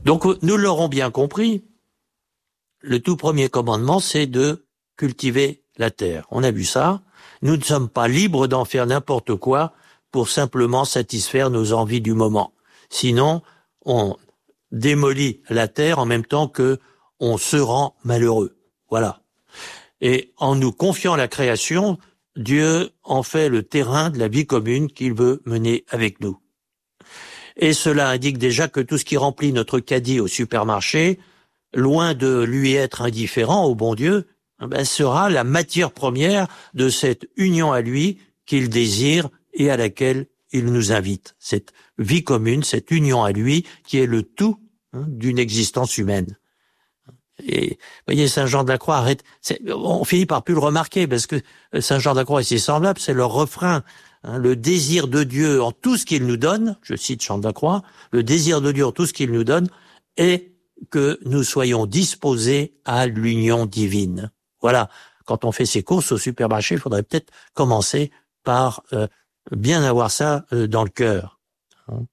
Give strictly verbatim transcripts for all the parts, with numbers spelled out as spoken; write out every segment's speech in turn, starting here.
Donc, nous l'aurons bien compris, le tout premier commandement, c'est de cultiver la terre. On a vu ça. Nous ne sommes pas libres d'en faire n'importe quoi pour simplement satisfaire nos envies du moment. Sinon, on démolit la terre en même temps que on se rend malheureux. Voilà. Et en nous confiant la création, Dieu en fait le terrain de la vie commune qu'il veut mener avec nous. Et cela indique déjà que tout ce qui remplit notre caddie au supermarché, loin de lui être indifférent au bon Dieu, ben, sera la matière première de cette union à lui qu'il désire et à laquelle il nous invite. Cette vie commune, cette union à lui qui est le tout hein, d'une existence humaine. Et voyez, Saint Jean de la Croix arrête. On finit par plus le remarquer parce que Saint Jean de la Croix et ses semblables, c'est leur refrain. Hein, le désir de Dieu en tout ce qu'il nous donne, je cite Jean de la Croix, le désir de Dieu en tout ce qu'il nous donne est que nous soyons disposés à l'union divine. Voilà. Quand on fait ses courses au supermarché, il faudrait peut-être commencer par euh, bien avoir ça euh, dans le cœur. Hein.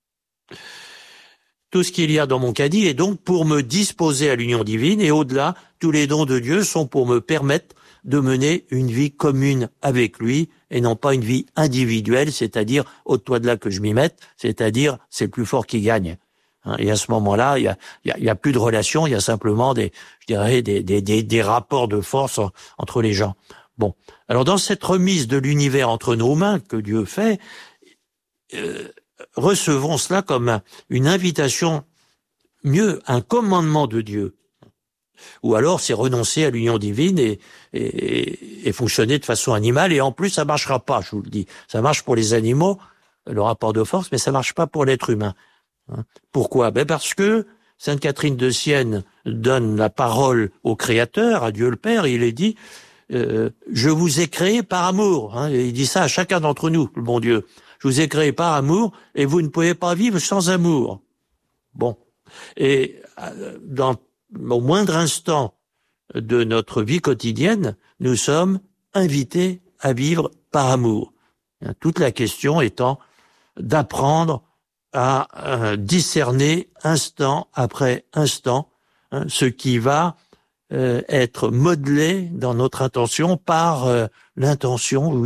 Tout ce qu'il y a dans mon caddie est donc pour me disposer à l'union divine et au-delà, tous les dons de Dieu sont pour me permettre de mener une vie commune avec lui et non pas une vie individuelle, c'est-à-dire au toit de là que je m'y mette, c'est-à-dire c'est le plus fort qui gagne. Et à ce moment-là, il y a, il y a, il y a plus de relations, il y a simplement des, je dirais, des, des, des, des rapports de force entre les gens. Bon. Alors dans cette remise de l'univers entre nos mains que Dieu fait, euh, recevons cela comme une invitation, mieux, un commandement de Dieu. Ou alors c'est renoncer à l'union divine et, et, et fonctionner de façon animale. Et en plus, ça marchera pas, je vous le dis. Ça marche pour les animaux, le rapport de force, mais ça marche pas pour l'être humain. Pourquoi? Ben parce que Sainte Catherine de Sienne donne la parole au Créateur, à Dieu le Père, et il est dit euh, « Je vous ai créé par amour hein, ». Il dit ça à chacun d'entre nous, le bon Dieu. « Je vous ai créé par amour et vous ne pouvez pas vivre sans amour ». Bon. Et dans, au moindre instant de notre vie quotidienne, nous sommes invités à vivre par amour. Toute la question étant d'apprendre à euh, discerner instant après instant hein, ce qui va euh, être modelé dans notre intention par euh, l'intention